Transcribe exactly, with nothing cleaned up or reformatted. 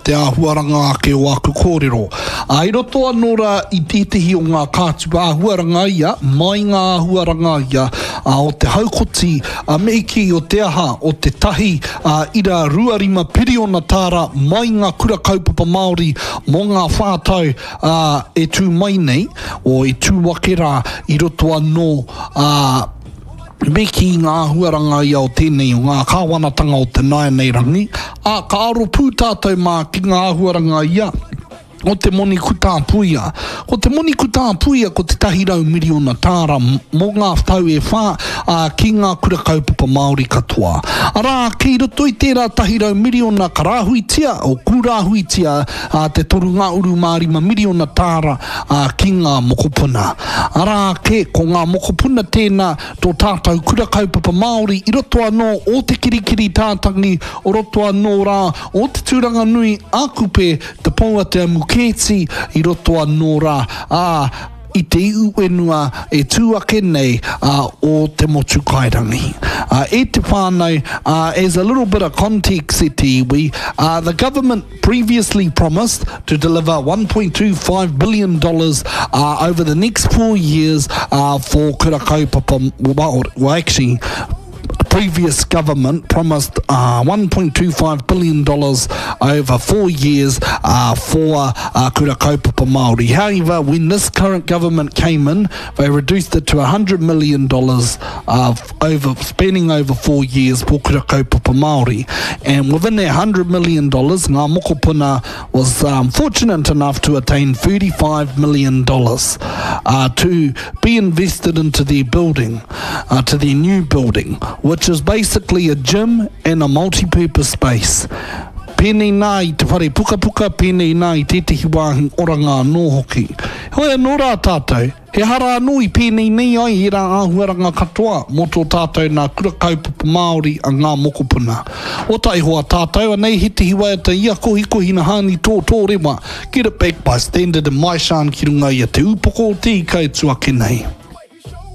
te āhuaranga ke o aku kōrero. A i roto anō rā i tētehi o ngā kātua āhuaranga ia, mai ngā āhuaranga ia, a o te haukoti a meiki o te aha o te tahi a ira ruarima piriona tāra mai ngā kura kaupapa Māori mō ngā whātau a e tū mai nei o e tū wake rā i roto anō a me ki ngā huaranga ia o tēnei o ngā kāwanatanga o te Naenei rangi, a ka aro pū tātou mā ki ngā huaranga ia o te moni kutāpuia. Ko te moni kutāpuia ko te tahirau miriona tāra mō ngā tau e whā a ki ngā kura kaupapa Māori katoa. Arā, kei roto i tērā tahirau miriona ka rāhuitia o kūrāhuitia a te toru ngā uru mārima miriona tāra a ki ngā mokopuna. Arā, ke ko ngā mokopuna tēnā tō tātou kura kaupapa Māori i roto anō o te kirikiri tātangi o roto anō rā o te tūranga nui a kupe te paua te amu Kēti i roto anō rā a i te iu wenua e tūake nei uh, o te motu kairangi. Uh, e te whānau, uh, as a little bit of context e te iwi, uh, the government previously promised to deliver one point two five billion dollars uh, over the next four years uh, for kura kaupapa, well, well actually, previous government promised uh, one point two five billion dollars over four years uh, for uh, kura kaupapa Māori. However, when this current government came in, they reduced it to one hundred million dollars uh, over spending over four years for kura kaupapa Māori. And within that one hundred million dollars, ngā mokopuna was um, fortunate enough to attain thirty-five million dollars uh, to be invested into their building, uh, to their new building, which is basically a gym and a multi-purpose space. Pēnei nā i te whare puka puka, pēnei nā i tētehi wāhi oranga anō hoki. Hoi anō rā tātou, he hara anō i pēnei nei ai i rā āhuaranga katoa mō tō tātou nā kura kaupapa Māori a ngā mokopuna. O tai hoa tātou, anei he te hiwaiata ia kohi kohi na hāni tō tō rewa. Get it back by standard and mai shan ki runga i a te upoko o te i kai tuake nei.